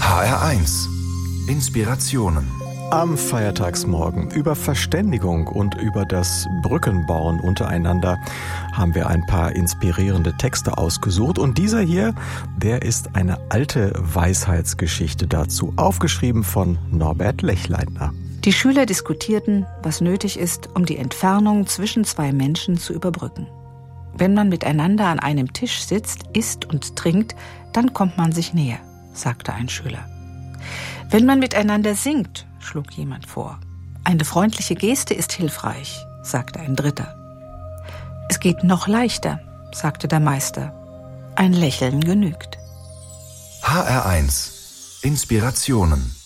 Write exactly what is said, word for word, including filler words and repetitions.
H R eins Inspirationen. Am Feiertagsmorgen über Verständigung und über das Brückenbauen untereinander haben wir ein paar inspirierende Texte ausgesucht. Und dieser hier, der ist eine alte Weisheitsgeschichte dazu, aufgeschrieben von Norbert Lechleitner. Die Schüler diskutierten, was nötig ist, um die Entfernung zwischen zwei Menschen zu überbrücken. Wenn man miteinander an einem Tisch sitzt, isst und trinkt, dann kommt man sich näher, sagte ein Schüler. Wenn man miteinander singt, schlug jemand vor. Eine freundliche Geste ist hilfreich, sagte ein Dritter. Es geht noch leichter, sagte der Meister. Ein Lächeln genügt. H R eins Inspirationen.